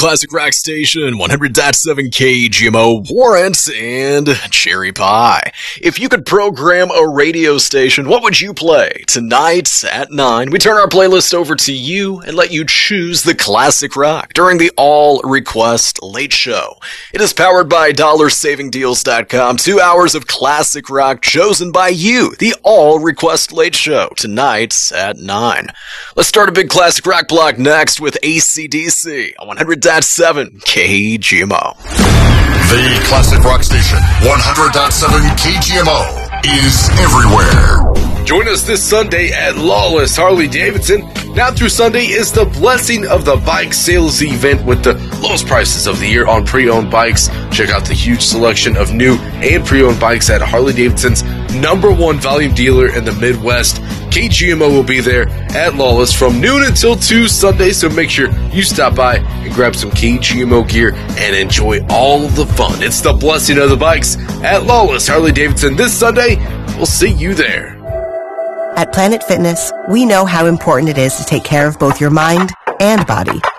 Classic Rock Station, 100.7 KGMO, Warrant, and Cherry Pie. If you could program a radio station, what would you play? Tonight at 9, we turn our playlist over to you and let you choose the classic rock during the All-Request Late Show. It is powered by DollarSavingDeals.com. 2 hours of classic rock chosen by you. The All-Request Late Show, tonight at 9. Let's start a big classic rock block next with AC/DC on 100.7 KGMO. The Classic Rock Station, 100.7 KGMO, is everywhere. Join us this Sunday at Lawless Harley-Davidson. Now through Sunday is the Blessing of the Bike sales event with the lowest prices of the year on pre-owned bikes. Check out the huge selection of new and pre-owned bikes at Harley-Davidson's #1 volume dealer in the Midwest. KGMO will be there at Lawless from noon until 2 Sunday, so make sure you stop by and grab some KGMO gear and enjoy all of the fun. It's the Blessing of the Bikes at Lawless Harley-Davidson this Sunday. We'll see you there. At Planet Fitness, we know how important it is to take care of both your mind and body.